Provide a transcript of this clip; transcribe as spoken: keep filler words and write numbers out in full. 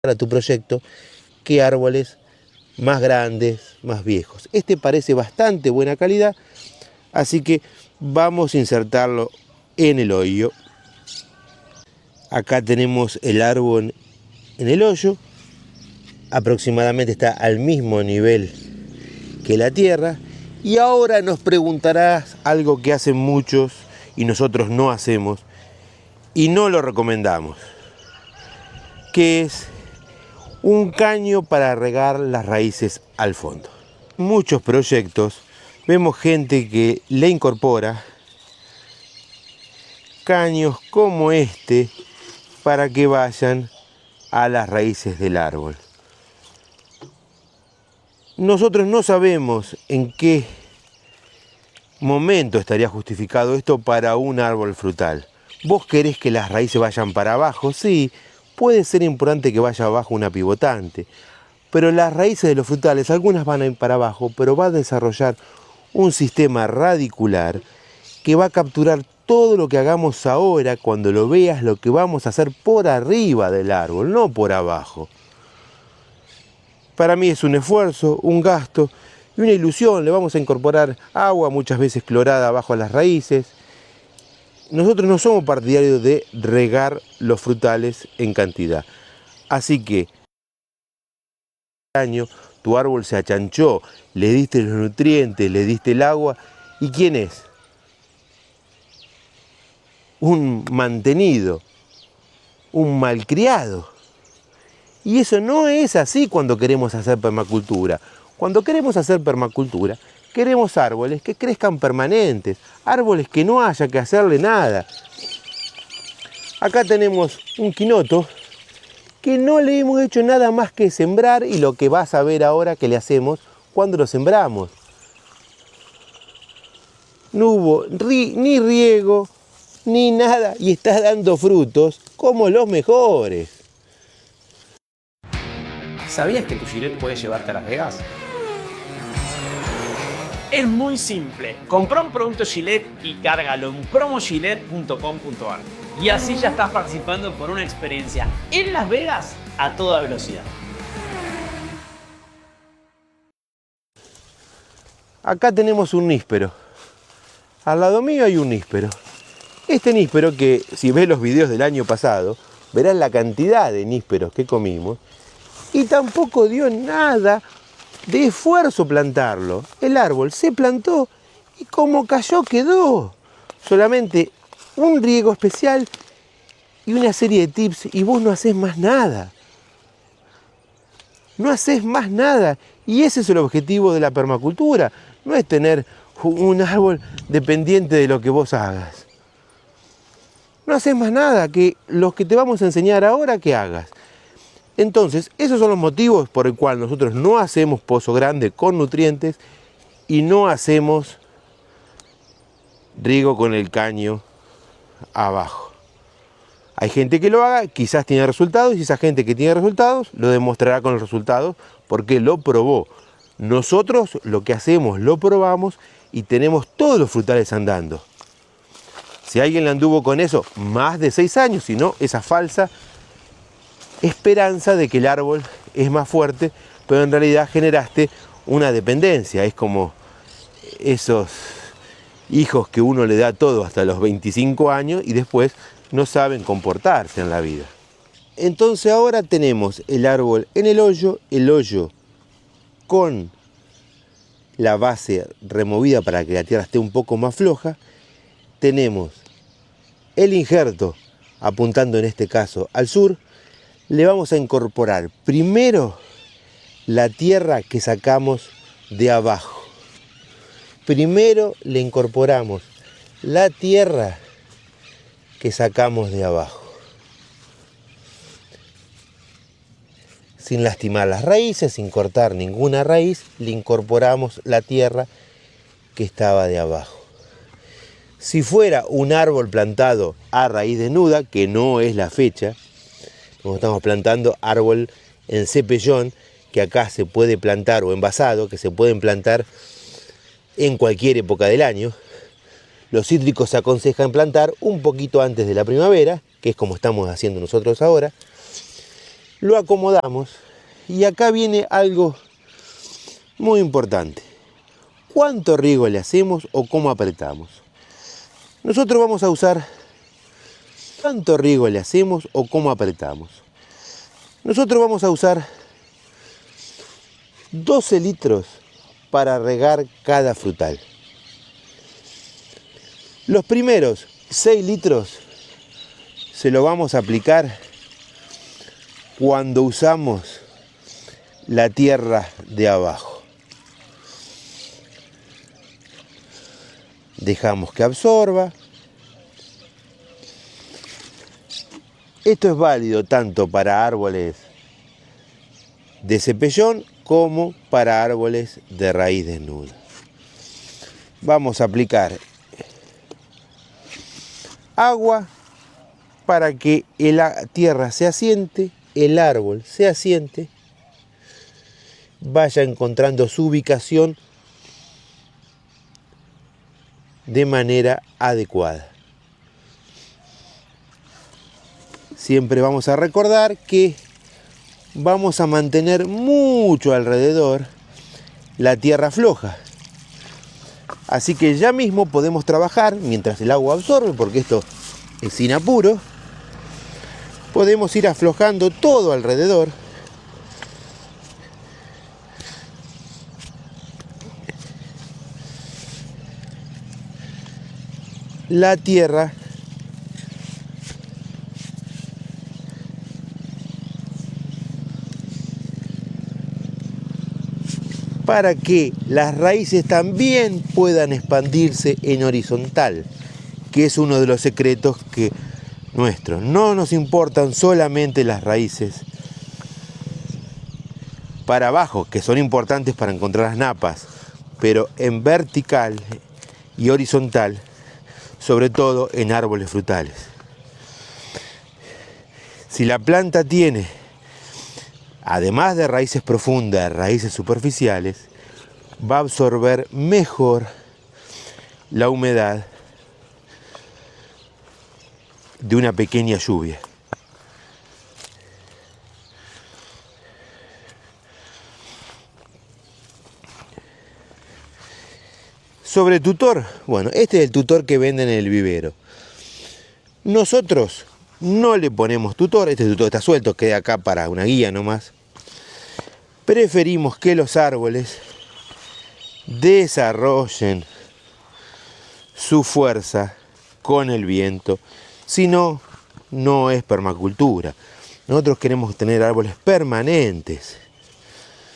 a tu proyecto que árboles más grandes, más viejos. Este parece bastante buena calidad, así que vamos a insertarlo en el hoyo. Acá tenemos el árbol en el hoyo, aproximadamente está al mismo nivel que la tierra. Y ahora nos preguntarás algo que hacen muchos y nosotros no hacemos y no lo recomendamos, que es un caño para regar las raíces al fondo. En muchos proyectos vemos gente que le incorpora caños como este para que vayan a las raíces del árbol. Nosotros no sabemos en qué momento estaría justificado esto para un árbol frutal. ¿Vos querés que las raíces vayan para abajo? Sí, puede ser importante que vaya abajo una pivotante, pero las raíces de los frutales, algunas van a ir para abajo, pero va a desarrollar un sistema radicular que va a capturar todo lo que hagamos ahora. Cuando lo veas, lo que vamos a hacer por arriba del árbol, no por abajo. Para mí es un esfuerzo, un gasto y una ilusión. Le vamos a incorporar agua, muchas veces clorada, abajo a las raíces. Nosotros no somos partidarios de regar los frutales en cantidad. Así que, año tu árbol se achanchó, le diste los nutrientes, le diste el agua. ¿Y quién es? Un mantenido, un malcriado. Y eso no es así cuando queremos hacer permacultura. Cuando queremos hacer permacultura, queremos árboles que crezcan permanentes, árboles que no haya que hacerle nada. Acá tenemos un quinoto que no le hemos hecho nada más que sembrar, y lo que vas a ver ahora que le hacemos cuando lo sembramos. No hubo ri- ni riego, ni nada, y está dando frutos como los mejores. ¿Sabías que tu Gillette puede llevarte a Las Vegas? Es muy simple. Comprá un producto Gillette y cárgalo en promo gillette punto com punto a r. Y así ya estás participando por una experiencia en Las Vegas a toda velocidad. Acá tenemos un níspero. Al lado mío hay un níspero. Este níspero, que si ves los videos del año pasado, verás la cantidad de nísperos que comimos. Y tampoco dio nada de esfuerzo plantarlo. El árbol se plantó y como cayó quedó. Solamente un riego especial y una serie de tips, y vos no haces más nada. No haces más nada. Y ese es el objetivo de la permacultura. No es tener un árbol dependiente de lo que vos hagas. No haces más nada que los que te vamos a enseñar ahora que hagas. Entonces, esos son los motivos por el cual nosotros no hacemos pozo grande con nutrientes y no hacemos riego con el caño abajo. Hay gente que lo haga, quizás tiene resultados, y esa gente que tiene resultados lo demostrará con los resultados porque lo probó. Nosotros lo que hacemos, lo probamos y tenemos todos los frutales andando. Si alguien le anduvo con eso más de seis años, si no, esa falsa esperanza de que el árbol es más fuerte, pero en realidad generaste una dependencia. Es como esos hijos que uno le da todo hasta los veinticinco años y después no saben comportarse en la vida. Entonces ahora tenemos el árbol en el hoyo, el hoyo con la base removida para que la tierra esté un poco más floja. Tenemos el injerto apuntando en este caso al sur. Le vamos a incorporar primero la tierra que sacamos de abajo. Primero le incorporamos la tierra que sacamos de abajo. Sin lastimar las raíces, sin cortar ninguna raíz, le incorporamos la tierra que estaba de abajo. Si fuera un árbol plantado a raíz desnuda, que no es la fecha, como estamos plantando árbol en cepellón, que acá se puede plantar, o envasado, que se pueden plantar en cualquier época del año. Los cítricos se aconsejan plantar un poquito antes de la primavera, que es como estamos haciendo nosotros ahora. lo acomodamos y acá viene algo muy importante. ¿Cuánto riego le hacemos o cómo apretamos? Nosotros vamos a usar ¿cuánto riego le hacemos o cómo apretamos? Nosotros vamos a usar doce litros para regar cada frutal. Los primeros seis litros se lo vamos a aplicar cuando usamos la tierra de abajo. Dejamos que absorba. Esto es válido tanto para árboles de cepellón como para árboles de raíz desnuda. Vamos a aplicar agua para que la tierra se asiente, el árbol se asiente, vaya encontrando su ubicación de manera adecuada. Siempre vamos a recordar que vamos a mantener mucho alrededor la tierra floja. Así que ya mismo podemos trabajar mientras el agua absorbe, porque esto es sin apuro. Podemos ir aflojando todo alrededor. La tierra para que las raíces también puedan expandirse en horizontal, que es uno de los secretos que nuestros. No nos importan solamente las raíces para abajo, que son importantes para encontrar las napas, pero en vertical y horizontal, sobre todo en árboles frutales. Si la planta tiene, además de raíces profundas, raíces superficiales, va a absorber mejor la humedad de una pequeña lluvia. Sobre tutor, bueno, este es el tutor que venden en el vivero. Nosotros no le ponemos tutor, este tutor está suelto, queda acá para una guía nomás. Preferimos que los árboles desarrollen su fuerza con el viento, si no, no es permacultura. Nosotros queremos tener árboles permanentes.